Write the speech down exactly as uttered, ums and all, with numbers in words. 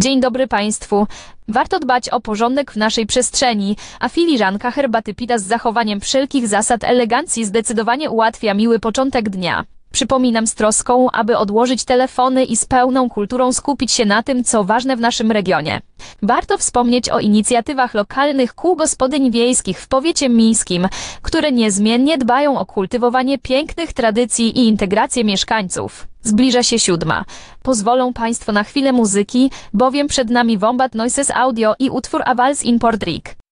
Dzień dobry Państwu. Warto dbać o porządek w naszej przestrzeni, a filiżanka herbaty pita z zachowaniem wszelkich zasad elegancji zdecydowanie ułatwia miły początek dnia. Przypominam z troską, aby odłożyć telefony i z pełną kulturą skupić się na tym, co ważne w naszym regionie. Warto wspomnieć o inicjatywach lokalnych kół gospodyń wiejskich w powiecie miejskim, które niezmiennie dbają o kultywowanie pięknych tradycji i integrację mieszkańców. Zbliża się siódma. Pozwolą Państwo na chwilę muzyki, bowiem przed nami Wombat Noises Audio i utwór A Waltz in Portrik.